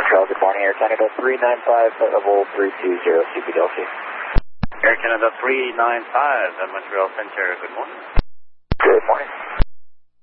Montreal, good morning. Air Canada 395, level 320, CPDLC. Air Canada 395 at Montreal Center, good morning.